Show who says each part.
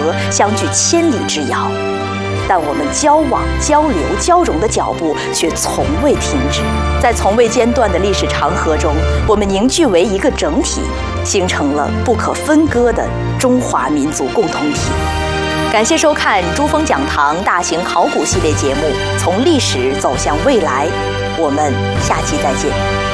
Speaker 1: 河相距千里之遥，但我们交往、交流、交融的脚步却从未停止。在从未间断的历史长河中，我们凝聚为一个整体，形成了不可分割的中华民族共同体。感谢收看珠峰讲堂大型考古系列节目《从历史走向未来》，我们下期再见。